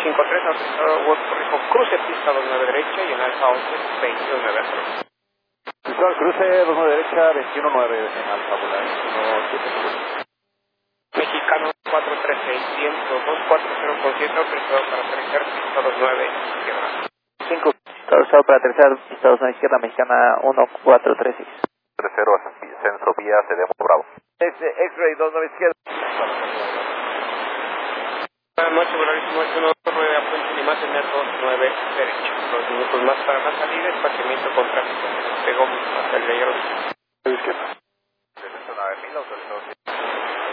53, autorizado Puerto Rico, cruce pista 29 derecha y en Alfa 11, 29 azul. Visual, cruce 29 derecha, 21-9 en Alfa, volar 1-7. Mexicano 43600, 240 con 7, autorizado para aterrizar pista 29 izquierda. 5, autorizado para aterrizar pista 29 izquierda, mexicana 1436. 30, ascenso vía Cedemo Bravo. X-Ray 29 izquierda. Buenas noches, volarísimo S19, apunte y más en el 29 derecha. 2 minutos más para la salida, espaciamiento con tráfico. Despegó hacia el Gallardo. Izquierda.